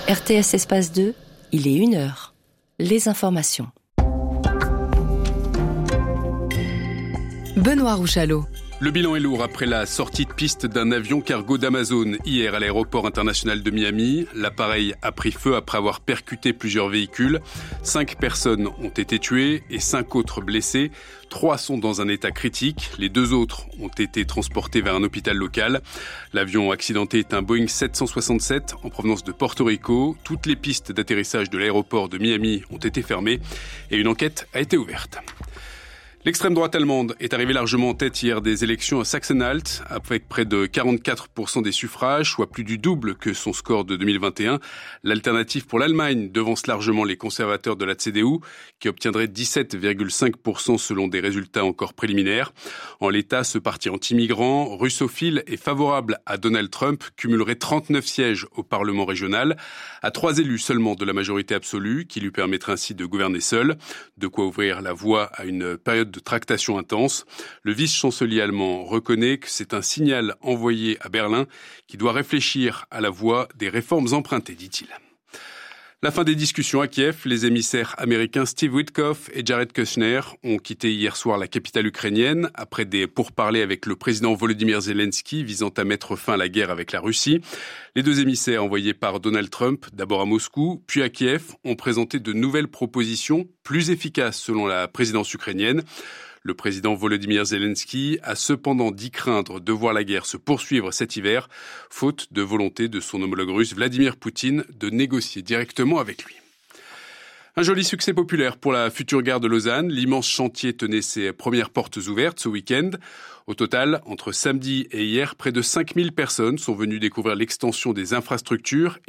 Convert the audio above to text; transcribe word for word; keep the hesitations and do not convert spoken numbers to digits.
R T S Espace deux, il est une heure. Les informations. Benoît Rouchalot. Le bilan est lourd après la sortie de piste d'un avion cargo d'Amazon hier à l'aéroport international de Miami. L'appareil a pris feu après avoir percuté plusieurs véhicules. Cinq personnes ont été tuées et cinq autres blessées. Trois sont dans un état critique. Les deux autres ont été transportés vers un hôpital local. L'avion accidenté est un Boeing sept cent soixante-sept en provenance de Porto Rico. Toutes les pistes d'atterrissage de l'aéroport de Miami ont été fermées et une enquête a été ouverte. L'extrême droite allemande est arrivée largement en tête hier des élections à Sachsen-Anhalt, avec près de quarante-quatre pour cent des suffrages, soit plus du double que son score de deux mille vingt et un. L'alternative pour l'Allemagne devance largement les conservateurs de la C D U, qui obtiendraient dix-sept virgule cinq pour cent selon des résultats encore préliminaires. En l'état, ce parti anti-migrant, russophile et favorable à Donald Trump cumulerait trente-neuf sièges au Parlement régional, à trois élus seulement de la majorité absolue, qui lui permettrait ainsi de gouverner seul, de quoi ouvrir la voie à une période de tractation intense. Le vice-chancelier allemand reconnaît que c'est un signal envoyé à Berlin qui doit réfléchir à la voie des réformes empruntées, dit-il. La fin des discussions à Kiev, les émissaires américains Steve Witkoff et Jared Kushner ont quitté hier soir la capitale ukrainienne après des pourparlers avec le président Volodymyr Zelensky visant à mettre fin à la guerre avec la Russie. Les deux émissaires envoyés par Donald Trump, d'abord à Moscou, puis à Kiev, ont présenté de nouvelles propositions plus efficaces selon la présidence ukrainienne. Le président Volodymyr Zelensky a cependant dit craindre de voir la guerre se poursuivre cet hiver, faute de volonté de son homologue russe Vladimir Poutine de négocier directement avec lui. Un joli succès populaire pour la future gare de Lausanne. L'immense chantier tenait ses premières portes ouvertes ce week-end. Au total, entre samedi et hier, près de cinq mille personnes sont venues découvrir l'extension des infrastructures